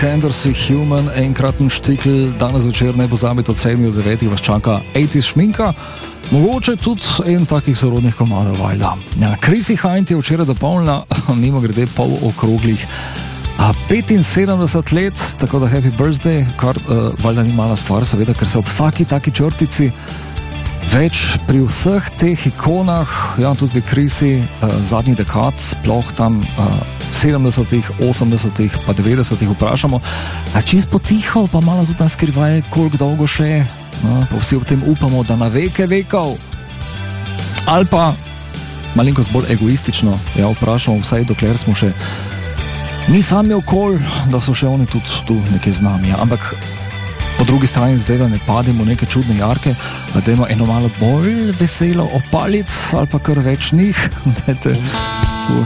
Pretenders, Human, enkraten štikl, danes večer ne pozabite od 7 do 9 vas čaka 80s šminka, mogoče tudi en takih sorodnih komadov, valjda. Ja, Chrissy Hind je včeraj dopolnila, mimo grede pol okroglih 75 let, tako da happy birthday, kar valjda ni mala stvar, seveda, ker se ob vsaki taki črtici več pri vseh teh ikonah, ja, tudi pri Chrissy, zadnjih dekad, sploh tam 70-ih, 80-ih, pa 90-ih vprašamo, a čist potiho, pa malo tudi nas skrivaje, koliko dolgo še, no, pa vsi ob tem upamo, da na veke vekov, ali pa malenkost bolj egoistično, ja, vprašamo vsaj dokler smo še ni sami okol, da so še oni tudi tu nekje z nami, ampak po drugi strani zdaj, da ne pademo neke čudne jarke, da ima eno malo bolj veselo opalic ali pa kar več njih,